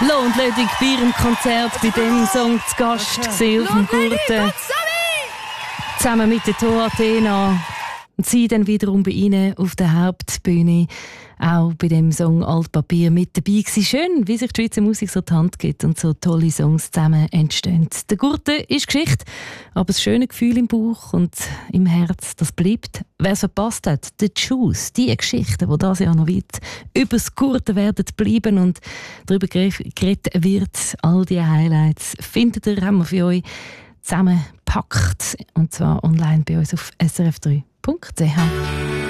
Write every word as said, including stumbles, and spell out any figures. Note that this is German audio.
Lohn Lödig bei ihrem Konzert bei dem Song zu Gast gesehen auf dem Gurten. Zusammen mit der Tor Athena. Und sie dann wiederum bei ihnen auf der Hauptbühne auch bei dem Song Altpapier mit dabei gewesen. Schön, wie sich die Schweizer Musik so die Hand gibt und so tolle Songs zusammen entstehen. Der Gurten ist Geschichte, aber das schöne Gefühl im Bauch und im Herz, das bleibt. Wer es verpasst hat, die Juice, die Geschichten, die das Jahr noch weit über das Gurten werden bleiben und darüber geredet wird, all diese Highlights findet ihr, haben wir für euch zusammengepackt. Und zwar online bei uns auf s r f drei punkt c h.